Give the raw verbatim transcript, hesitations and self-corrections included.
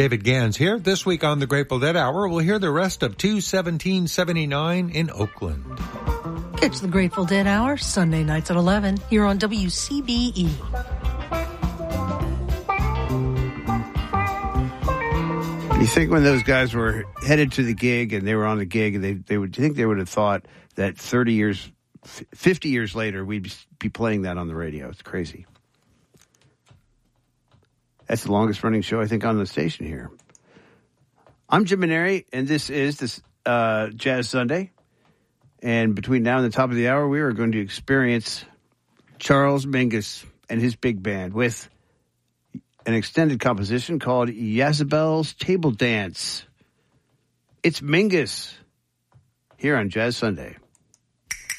David Gans here. This week on the Grateful Dead Hour, we'll hear the rest of two seventeen seventy-nine in Oakland. It's the Grateful Dead Hour, Sunday nights at eleven, here on W C B E. You think when those guys were headed to the gig and they were on the gig, and they, they would think they would have thought that thirty years, fifty years later, we'd be playing that on the radio. It's crazy. That's the longest running show, I think, on the station here. I'm Jim Maneri, and this is this uh, Jazz Sunday. And between now and the top of the hour, we are going to experience Charles Mingus and his big band with an extended composition called Yazbel's Table Dance. It's Mingus here on Jazz Sunday.